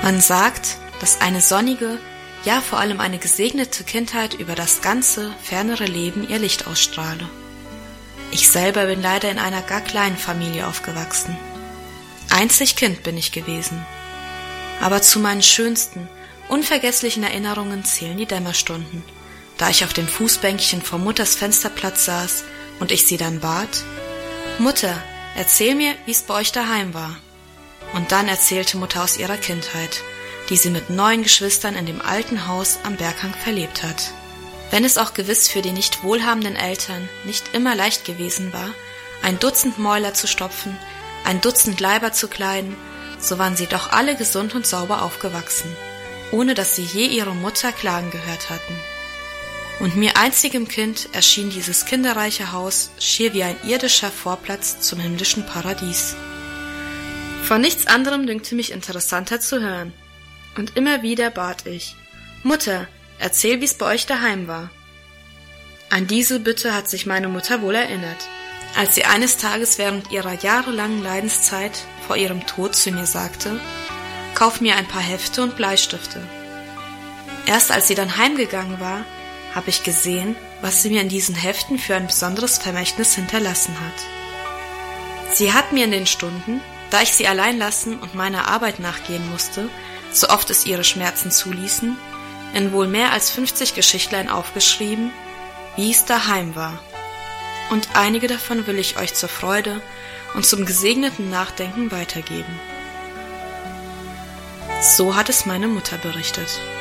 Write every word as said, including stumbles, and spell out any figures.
Man sagt, dass eine sonnige, ja vor allem eine gesegnete Kindheit über das ganze, fernere Leben ihr Licht ausstrahle. Ich selber bin leider in einer gar kleinen Familie aufgewachsen. Einzig Kind bin ich gewesen. Aber zu meinen schönsten, unvergesslichen Erinnerungen zählen die Dämmerstunden, da ich auf dem Fußbänkchen vor Mutters Fensterplatz saß und ich sie dann bat: »Mutter, erzähl mir, wie's bei euch daheim war.« Und dann erzählte Mutter aus ihrer Kindheit, die sie mit neun Geschwistern in dem alten Haus am Berghang verlebt hat. Wenn es auch gewiss für die nicht wohlhabenden Eltern nicht immer leicht gewesen war, ein Dutzend Mäuler zu stopfen, ein Dutzend Leiber zu kleiden, so waren sie doch alle gesund und sauber aufgewachsen, ohne dass sie je ihre Mutter klagen gehört hatten. Und mir einzigem Kind erschien dieses kinderreiche Haus schier wie ein irdischer Vorplatz zum himmlischen Paradies. Von nichts anderem dünkte mich interessanter zu hören. Und immer wieder bat ich: »Mutter, erzähl, wie's bei euch daheim war.« An diese Bitte hat sich meine Mutter wohl erinnert, als sie eines Tages während ihrer jahrelangen Leidenszeit vor ihrem Tod zu mir sagte: »Kauf mir ein paar Hefte und Bleistifte.« Erst als sie dann heimgegangen war, habe ich gesehen, was sie mir in diesen Heften für ein besonderes Vermächtnis hinterlassen hat. Sie hat mir in den Stunden, da ich sie allein lassen und meiner Arbeit nachgehen musste, so oft es ihre Schmerzen zuließen, in wohl mehr als fünfzig Geschichtlein aufgeschrieben, wie es daheim war. Und einige davon will ich euch zur Freude und zum gesegneten Nachdenken weitergeben. So hat es meine Mutter berichtet.